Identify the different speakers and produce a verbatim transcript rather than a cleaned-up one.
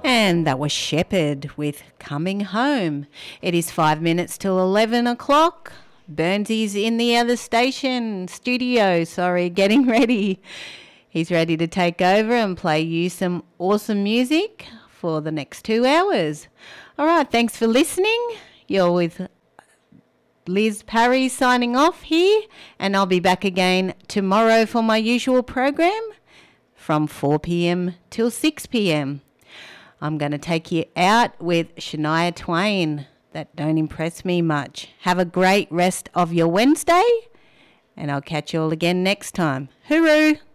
Speaker 1: And that was Shepherd with Coming Home. It is five minutes till eleven o'clock. Burnsy's in the other station, studio, sorry, getting ready. He's ready to take over and play you some awesome music for the next two hours. All right, thanks for listening. You're with Liz Parry signing off here, and I'll be back again tomorrow for my usual program from four p.m. till six p.m. I'm going to take you out with Shania Twain. That don't impress me much. Have a great rest of your Wednesday, and I'll catch you all again next time. Hooroo!